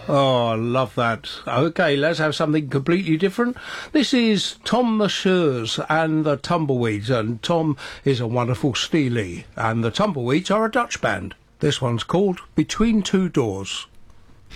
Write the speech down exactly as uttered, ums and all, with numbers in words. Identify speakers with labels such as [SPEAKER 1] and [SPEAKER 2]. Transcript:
[SPEAKER 1] Oh, I love that. Okay, let's have something completely different. This is Tom Messrs and the Tumbleweeds, and Tom is a wonderful Steely, and the Tumbleweeds are a Dutch band. This one's called Between Two Doors.